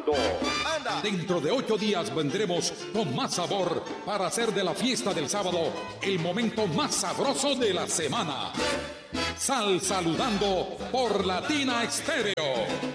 Saludando. Dentro de 8 días vendremos con más sabor para hacer de la fiesta del sábado el momento más sabroso de la semana. Sal Saludando por Latina Estéreo.